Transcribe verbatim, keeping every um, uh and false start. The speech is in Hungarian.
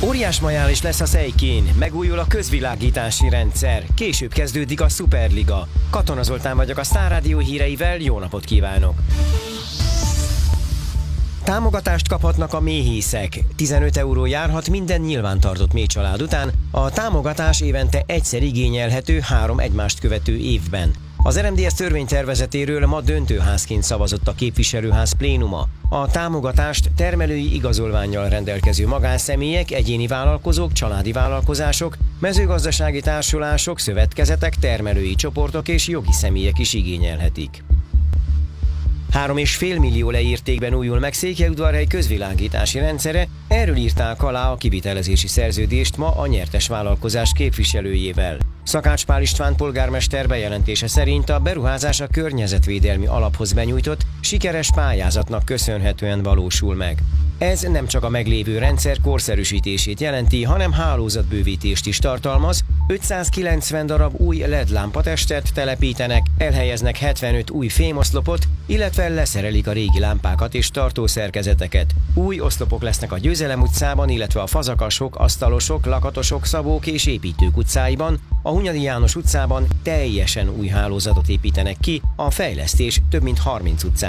Óriás majális lesz a Szejkén, megújul a közvilágítási rendszer, később kezdődik a Szuperliga. Katona Zoltán vagyok a Sztár Rádió híreivel, jó napot kívánok! Támogatást kaphatnak a méhészek. tizenöt euró járhat minden nyilvántartott méhcsalád után, a támogatás évente egyszer igényelhető három egymást követő évben. Az er em dé es törvénytervezetéről ma döntőházként szavazott a képviselőház plénuma. A támogatást termelői igazolvánnyal rendelkező magánszemélyek, egyéni vállalkozók, családi vállalkozások, mezőgazdasági társulások, szövetkezetek, termelői csoportok és jogi személyek is igényelhetik. Három és fél millió leértékben újul meg Székelyudvarhely közvilágítási rendszere, erről írták alá a kivitelezési szerződést ma a nyertes vállalkozás képviselőjével. Szakács Pál István polgármester bejelentése szerint a beruházás a környezetvédelmi alaphoz benyújtott, sikeres pályázatnak köszönhetően valósul meg. Ez nem csak a meglévő rendszer korszerűsítését jelenti, hanem hálózatbővítést is tartalmaz, ötszázkilencven darab új el é dé lámpatestet telepítenek, elhelyeznek hetvenöt új fémoszlopot, illetve leszerelik a régi lámpákat és tartószerkezeteket. Új oszlopok lesznek a Győzelem utcában, illetve a Fazakasok, Asztalosok, Lakatosok, Szabók és Építők utcáiban, a Hunyadi János utcában teljesen új hálózatot építenek ki, a fejlesztés több mint harminc utcán